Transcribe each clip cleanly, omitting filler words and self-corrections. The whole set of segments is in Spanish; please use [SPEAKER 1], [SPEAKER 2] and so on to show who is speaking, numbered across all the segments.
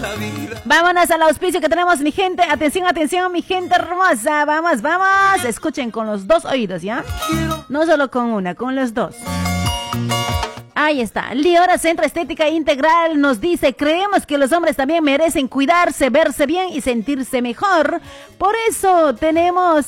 [SPEAKER 1] Vámonos al auspicio que tenemos, mi gente. Atención, atención, mi gente hermosa. Vamos, vamos. Escuchen con los dos oídos, ¿ya? No solo con una, con los dos. Ahí está. Liora Centro Estética Integral nos dice: creemos que los hombres también merecen cuidarse, verse bien y sentirse mejor. Por eso tenemos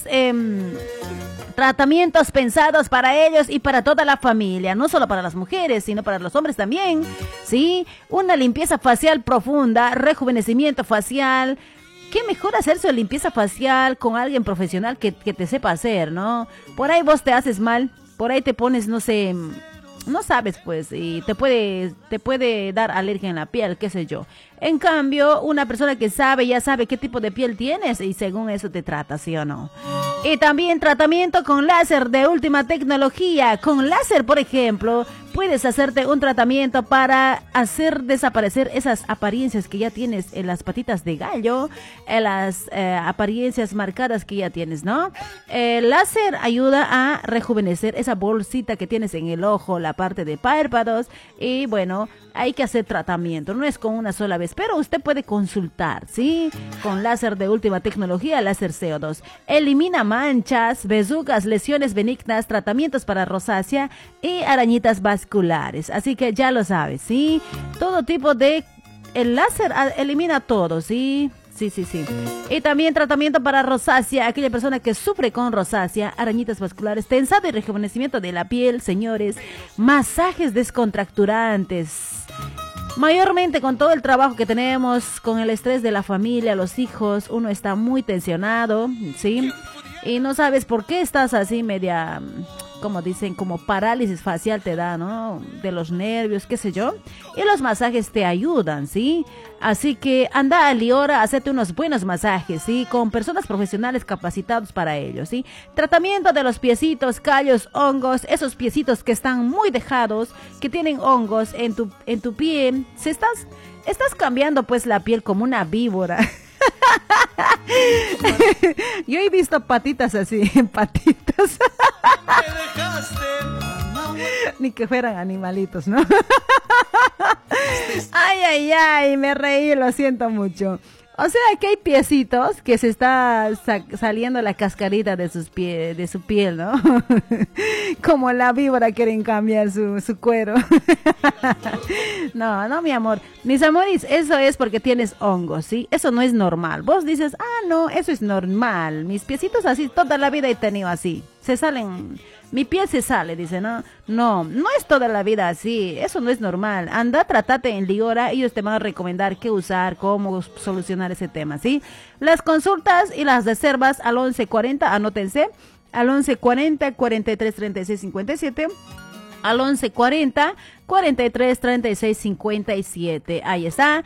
[SPEAKER 1] tratamientos pensados para ellos y para toda la familia, no solo para las mujeres, sino para los hombres también, ¿sí? Una limpieza facial profunda, rejuvenecimiento facial. ¿Qué mejor hacerse limpieza facial con alguien profesional que te sepa hacer, ¿no? Por ahí vos te haces mal, por ahí te pones, no sé, no sabes pues, y te puede dar alergia en la piel, qué sé yo. En cambio, una persona que sabe, ya sabe qué tipo de piel tienes y según eso te trata, ¿sí o no? Y también tratamiento con láser de última tecnología. Con láser, por ejemplo, puedes hacerte un tratamiento para hacer desaparecer esas apariencias que ya tienes en las patitas de gallo, en las apariencias marcadas que ya tienes, ¿no? El láser ayuda a rejuvenecer esa bolsita que tienes en el ojo, la parte de párpados, y bueno, hay que hacer tratamiento, no es con una sola vez, pero usted puede consultar, ¿sí? Con láser de última tecnología, láser CO2. Elimina manchas, verrugas, lesiones benignas, tratamientos para rosácea y arañitas vasculares. Así que ya lo sabes, ¿sí? Todo tipo de... El láser elimina todo, ¿sí? Sí. Y también tratamiento para rosácea, aquella persona que sufre con rosácea, arañitas vasculares, tensado y rejuvenecimiento de la piel, señores. Masajes descontracturantes. Mayormente con todo el trabajo que tenemos, con el estrés de la familia, los hijos, uno está muy tensionado, ¿sí? Y no sabes por qué estás así media, como dicen, como parálisis facial te da, ¿no? De los nervios, qué sé yo. Y los masajes te ayudan, ¿sí? Así que anda a Liora, hacete unos buenos masajes, ¿sí? Con personas profesionales capacitados para ello, ¿sí? Tratamiento de los piecitos, callos, hongos, esos piecitos que están muy dejados, que tienen hongos en tu pie. Si estás cambiando pues la piel como una víbora. Yo he visto patitas así, patitas. Ni que fueran animalitos, ¿no? Ay, me reí, lo siento mucho. O sea que hay piecitos que se está saliendo la cascarita de su piel, ¿no? Como la víbora quieren cambiar su cuero. No, mi amor. Mis amores, eso es porque tienes hongos, ¿sí? Eso no es normal. Vos dices, no, eso es normal. Mis piecitos así, toda la vida he tenido así. Se salen... Mi piel se sale, dice, no es toda la vida así, eso no es normal. Anda, trátate en Liora, ellos te van a recomendar qué usar, cómo solucionar ese tema, ¿sí? Las consultas y las reservas al 1140, anótense, al 1140 43 36 57, al 1140 43 36 57, ahí está.